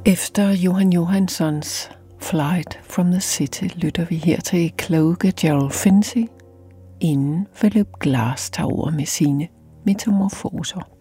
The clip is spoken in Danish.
Efter Johan Johanssons Flight from the City lytter vi her til kloge Gerald Finzi, inden Philip Glass tager over med sine metamorfoser.